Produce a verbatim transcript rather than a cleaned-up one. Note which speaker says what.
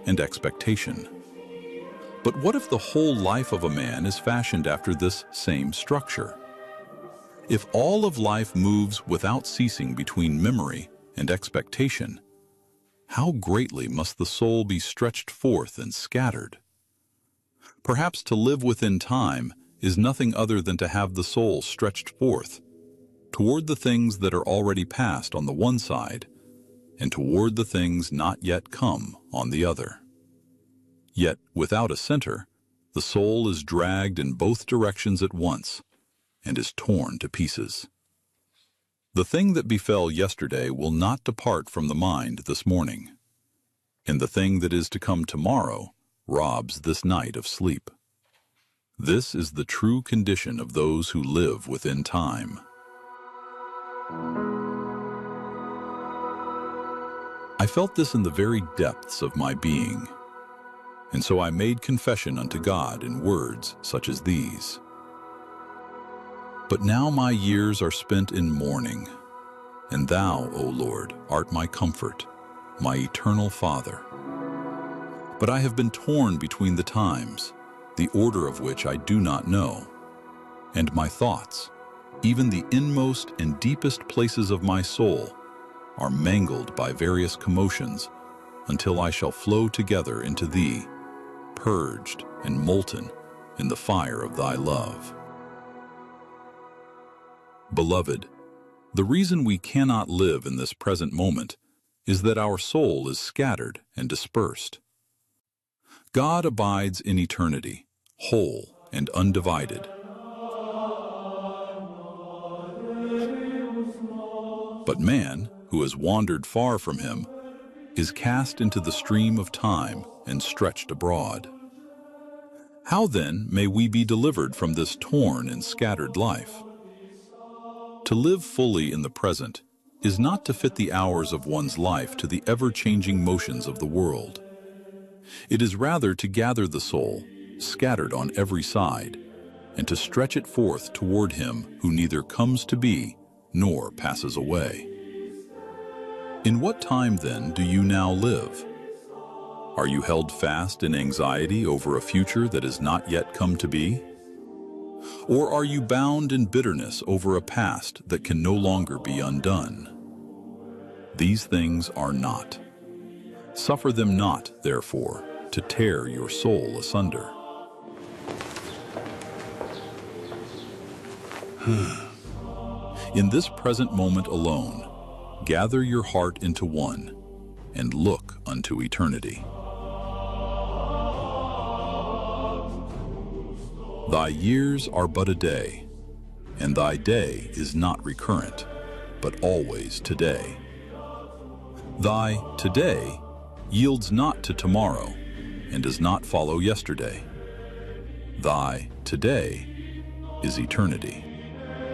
Speaker 1: and expectation. But what if the whole life of a man is fashioned after this same structure? If all of life moves without ceasing between memory and expectation, how greatly must the soul be stretched forth and scattered? Perhaps to live within time is nothing other than to have the soul stretched forth toward the things that are already past on the one side and toward the things not yet come on the other. Yet, without a center, the soul is dragged in both directions at once and is torn to pieces. The thing that befell yesterday will not depart from the mind this morning, and the thing that is to come tomorrow robs this night of sleep. This is the true condition of those who live within time. I felt this in the very depths of my being, and so I made confession unto God in words such as these. But now my years are spent in mourning, and thou, O Lord, art my comfort, my eternal Father. But I have been torn between the times, the order of which I do not know, and my thoughts, even the inmost and deepest places of my soul, are mangled by various commotions until I shall flow together into thee, purged and molten in the fire of thy love. Beloved, the reason we cannot live in this present moment is that our soul is scattered and dispersed. God abides in eternity, whole and undivided. But man, who has wandered far from him, is cast into the stream of time and stretched abroad. How then may we be delivered from this torn and scattered life? To live fully in the present is not to fit the hours of one's life to the ever-changing motions of the world. It is rather to gather the soul, scattered on every side, and to stretch it forth toward him who neither comes to be nor passes away. In what time, then, do you now live? Are you held fast in anxiety over a future that has not yet come to be? Or are you bound in bitterness over a past that can no longer be undone? These things are not. Suffer them not, therefore, to tear your soul asunder. In this present moment alone, gather your heart into one and look unto eternity. Thy years are but a day, and thy day is not recurrent, but always today. Thy today yields not to tomorrow, and does not follow yesterday. Thy today is eternity.